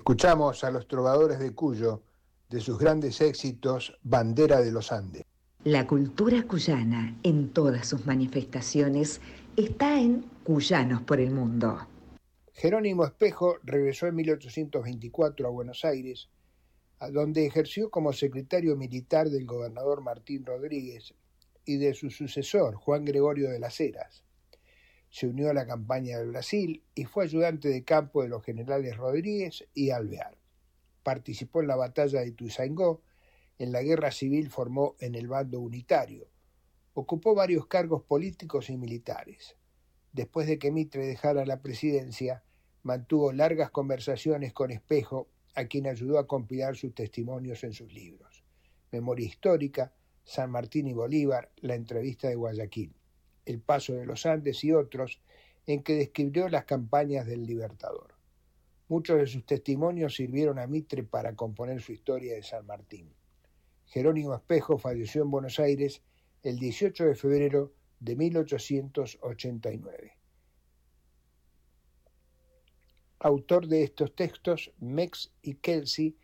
Escuchamos a los trovadores de Cuyo, de sus grandes éxitos, Bandera de los Andes. La cultura cuyana, en todas sus manifestaciones, está en Cuyanos por el Mundo. Jerónimo Espejo regresó en 1824 a Buenos Aires, a donde ejerció como secretario militar del gobernador Martín Rodríguez y de su sucesor, Juan Gregorio de las Heras. Se unió a la campaña del Brasil y fue ayudante de campo de los generales Rodríguez y Alvear. Participó en la batalla de Ituzaingó. En la guerra civil formó en el bando unitario. Ocupó varios cargos políticos y militares. Después de que Mitre dejara la presidencia, mantuvo largas conversaciones con Espejo, a quien ayudó a compilar sus testimonios en sus libros: Memoria Histórica, San Martín y Bolívar, La Entrevista de Guayaquil, El Paso de los Andes y otros, en que describió las campañas del Libertador. Muchos de sus testimonios sirvieron a Mitre para componer su historia de San Martín. Jerónimo Espejo falleció en Buenos Aires el 18 de febrero de 1889. Autor de estos textos, Mex y Kelsey,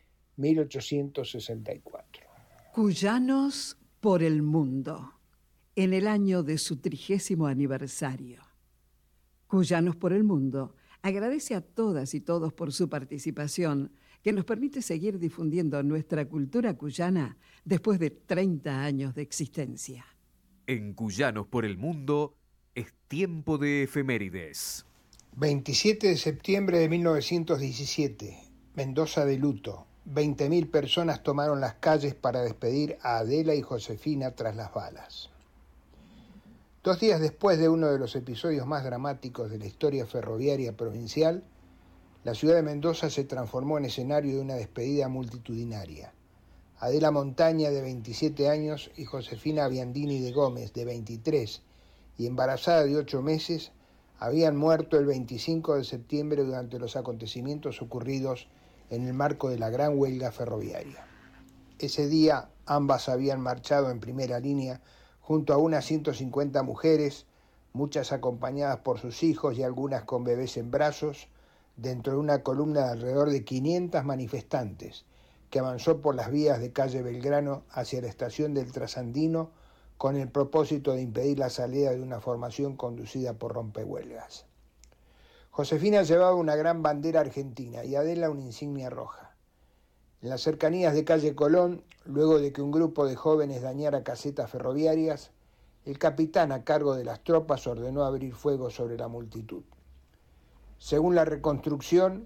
1864. Cuyanos por el Mundo, en el año de su 30º aniversario. Cuyanos por el Mundo agradece a todas y todos por su participación, que nos permite seguir difundiendo nuestra cultura cuyana después de 30 años de existencia. En Cuyanos por el Mundo es tiempo de efemérides. 27 de septiembre de 1917, Mendoza de luto. 20.000 personas tomaron las calles para despedir a Adela y Josefina tras las balas. 2 días después de uno de los episodios más dramáticos de la historia ferroviaria provincial, la ciudad de Mendoza se transformó en escenario de una despedida multitudinaria. Adela Montaña, de 27 años, y Josefina Biandini de Gómez, de 23, y embarazada de 8 meses, habían muerto el 25 de septiembre durante los acontecimientos ocurridos en el marco de la gran huelga ferroviaria. Ese día ambas habían marchado en primera línea junto a unas 150 mujeres, muchas acompañadas por sus hijos y algunas con bebés en brazos, dentro de una columna de alrededor de 500 manifestantes, que avanzó por las vías de calle Belgrano hacia la estación del Trasandino con el propósito de impedir la salida de una formación conducida por rompehuelgas. Josefina llevaba una gran bandera argentina y Adela una insignia roja. En las cercanías de calle Colón, luego de que un grupo de jóvenes dañara casetas ferroviarias, el capitán a cargo de las tropas ordenó abrir fuego sobre la multitud. Según la reconstrucción,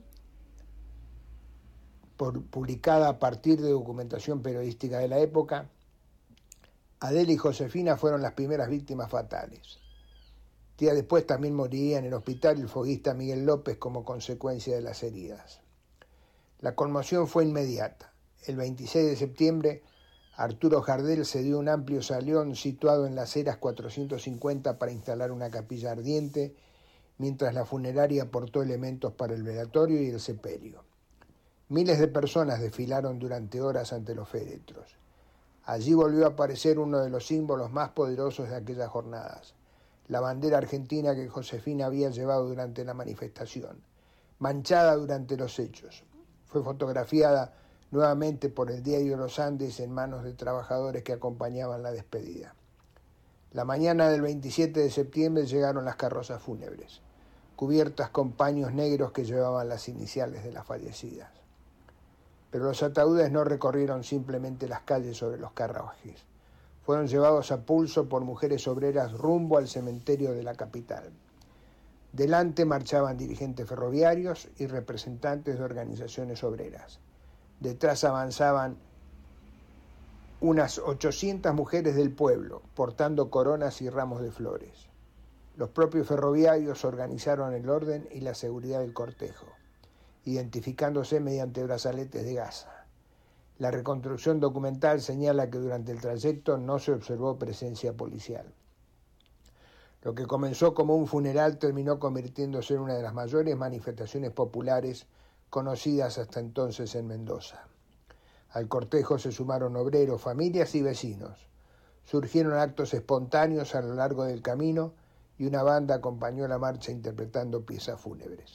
publicada a partir de documentación periodística de la época, Adela y Josefina fueron las primeras víctimas fatales. Días después también moriría en el hospital el foguista Miguel López como consecuencia de las heridas. La conmoción fue inmediata. El 26 de septiembre, Arturo Jardel cedió un amplio salón situado en las Heras 450 para instalar una capilla ardiente, mientras la funeraria aportó elementos para el velatorio y el sepelio. Miles de personas desfilaron durante horas ante los féretros. Allí volvió a aparecer uno de los símbolos más poderosos de aquellas jornadas, la bandera argentina que Josefina había llevado durante la manifestación, manchada durante los hechos. Fue fotografiada nuevamente por el diario Los Andes en manos de trabajadores que acompañaban la despedida. La mañana del 27 de septiembre llegaron las carrozas fúnebres, cubiertas con paños negros que llevaban las iniciales de las fallecidas. Pero los ataúdes no recorrieron simplemente las calles sobre los carruajes. Fueron llevados a pulso por mujeres obreras rumbo al cementerio de la capital. Delante marchaban dirigentes ferroviarios y representantes de organizaciones obreras. Detrás avanzaban unas 800 mujeres del pueblo, portando coronas y ramos de flores. Los propios ferroviarios organizaron el orden y la seguridad del cortejo, identificándose mediante brazaletes de gasa. La reconstrucción documental señala que durante el trayecto no se observó presencia policial. Lo que comenzó como un funeral terminó convirtiéndose en una de las mayores manifestaciones populares conocidas hasta entonces en Mendoza. Al cortejo se sumaron obreros, familias y vecinos. Surgieron actos espontáneos a lo largo del camino y una banda acompañó la marcha interpretando piezas fúnebres.